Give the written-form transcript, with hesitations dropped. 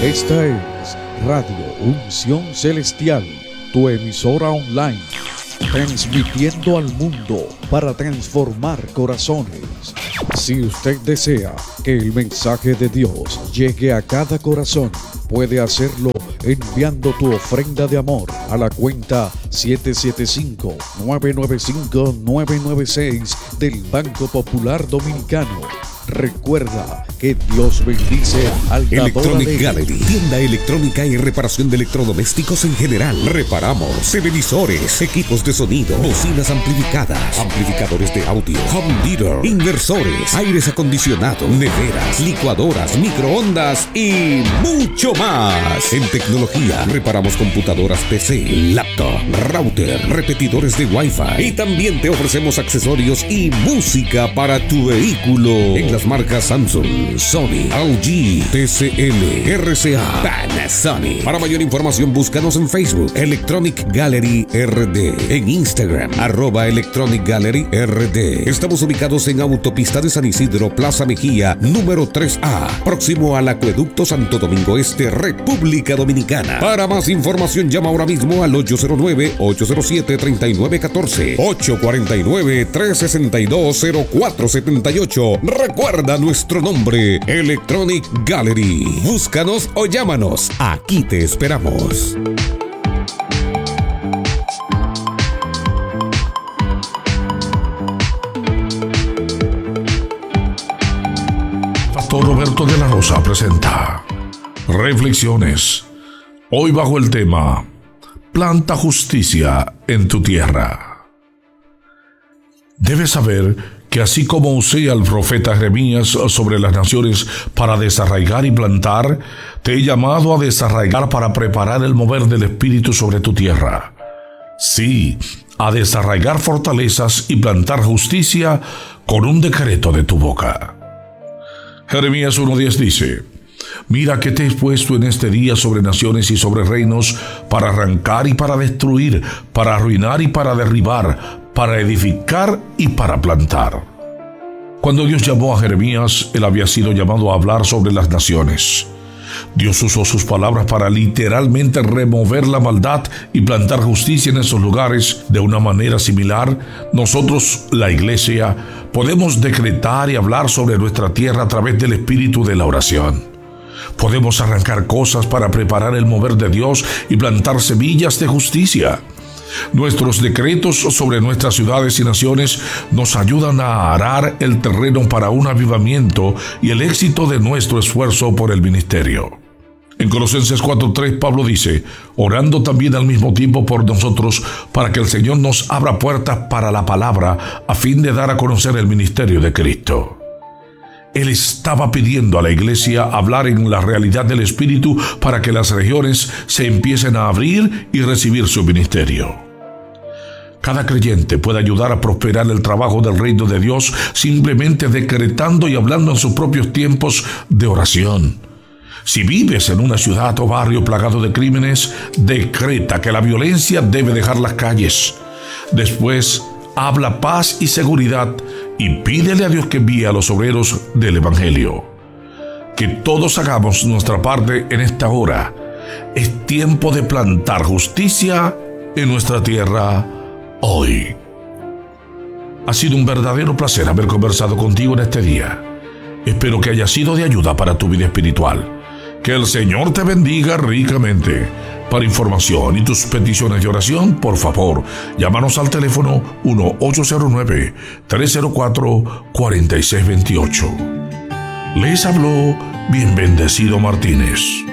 Esta es Radio Unción Celestial, tu emisora online, transmitiendo al mundo para transformar corazones. Si usted desea que el mensaje de Dios llegue a cada corazón, puede hacerlo enviando tu ofrenda de amor a la cuenta 775-995-996 del Banco Popular Dominicano. Recuerda que Dios bendice al dador Electronic alegre. Gallery, tienda electrónica y reparación de electrodomésticos en general. Reparamos televisores, equipos de sonido, bocinas amplificadas, amplificadores de audio, home theater, inversores, aires acondicionados, neveras, licuadoras, microondas y mucho más. En tecnología, reparamos computadoras PC, laptop, router, repetidores de Wi-Fi y también te ofrecemos accesorios y música para tu vehículo en las marcas Samsung, Sony, LG, TCL, RCA, Panasonic. Para mayor información búscanos en Facebook Electronic Gallery RD, en Instagram @Electronic Gallery RD. Estamos ubicados en Autopista de San Isidro, Plaza Mejía, número 3A, próximo al Acueducto Santo Domingo Este, República Dominicana. Para más información llama ahora mismo al 809-807-3914, 849-362-0478. Recuerda nuestro nombre, Electronic Gallery. Búscanos o llámanos. Aquí te esperamos. Pastor Roberto de la Rosa presenta Reflexiones. Hoy bajo el tema Planta justicia en tu tierra. Debes saber que así como usé al profeta Jeremías sobre las naciones para desarraigar y plantar, te he llamado a desarraigar para preparar el mover del Espíritu sobre tu tierra. Sí, a desarraigar fortalezas y plantar justicia con un decreto de tu boca. Jeremías 1:10 dice: Mira que te he puesto en este día sobre naciones y sobre reinos, para arrancar y para destruir, para arruinar y para derribar, para edificar y para plantar. Cuando Dios llamó a Jeremías, él había sido llamado a hablar sobre las naciones. Dios usó sus palabras para literalmente remover la maldad y plantar justicia en esos lugares. De una manera similar, nosotros, la iglesia, podemos decretar y hablar sobre nuestra tierra a través del espíritu de la oración. Podemos arrancar cosas para preparar el mover de Dios y plantar semillas de justicia. Nuestros decretos sobre nuestras ciudades y naciones nos ayudan a arar el terreno para un avivamiento y el éxito de nuestro esfuerzo por el ministerio. En Colosenses 4:3 Pablo dice: orando también al mismo tiempo por nosotros, para que el Señor nos abra puertas para la palabra, a fin de dar a conocer el ministerio de Cristo. Él estaba pidiendo a la iglesia hablar en la realidad del Espíritu para que las regiones se empiecen a abrir y recibir su ministerio. Cada creyente puede ayudar a prosperar el trabajo del reino de Dios simplemente decretando y hablando en sus propios tiempos de oración. Si vives en una ciudad o barrio plagado de crímenes, decreta que la violencia debe dejar las calles. Después, habla paz y seguridad y pídele a Dios que envíe a los obreros del Evangelio. Que todos hagamos nuestra parte en esta hora. Es tiempo de plantar justicia en nuestra tierra hoy. Ha sido un verdadero placer haber conversado contigo en este día. Espero que haya sido de ayuda para tu vida espiritual. Que el Señor te bendiga ricamente. Para información y tus peticiones de oración, por favor, llámanos al teléfono 1-809-304-4628. Les habló Bien Bendecido Martínez.